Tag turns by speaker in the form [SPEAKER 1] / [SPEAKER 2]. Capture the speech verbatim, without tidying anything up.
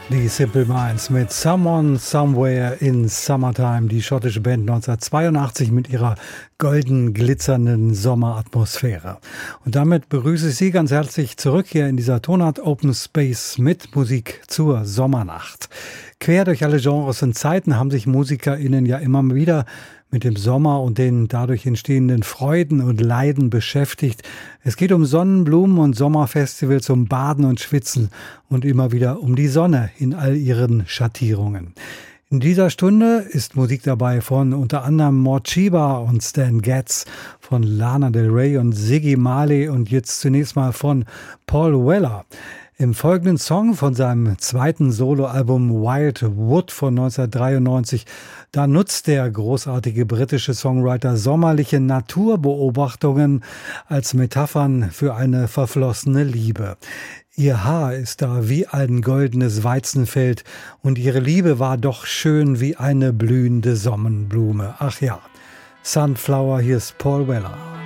[SPEAKER 1] Die Simple Minds mit Someone Somewhere in Summertime, die schottische Band neunzehnhundertzweiundachtzig mit ihrer golden glitzernden Sommeratmosphäre. Und damit begrüße ich Sie ganz herzlich zurück hier in dieser Tonart Open Space mit Musik zur Sommernacht. Quer durch alle Genres und Zeiten haben sich MusikerInnen ja immer wieder mit dem Sommer und den dadurch entstehenden Freuden und Leiden beschäftigt. Es geht um Sonnenblumen und Sommerfestivals, um Baden und Schwitzen und immer wieder um die Sonne in all ihren Schattierungen. In dieser Stunde ist Musik dabei von unter anderem Morcheeba und Stan Getz, von Lana Del Rey und Ziggy Marley und jetzt zunächst mal von Paul Weller. Im folgenden Song von seinem zweiten Soloalbum Wild Wood von neunzehnhundertdreiundneunzig, da nutzt der großartige britische Songwriter sommerliche Naturbeobachtungen als Metaphern für eine verflossene Liebe. Ihr Haar ist da wie ein goldenes Weizenfeld und ihre Liebe war doch schön wie eine blühende Sonnenblume. Ach ja, Sunflower, hier ist Paul Weller.